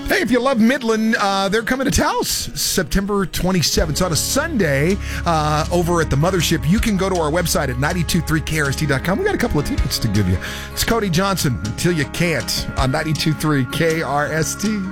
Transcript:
Hey, if you love Midland, they're coming to Taos September 27th. It's on a Sunday over at the Mothership. You can go to our website at 923krst.com. We got a couple of tickets to give you. It's Cody Johnson, Until You Can't, on 92.3 KRST.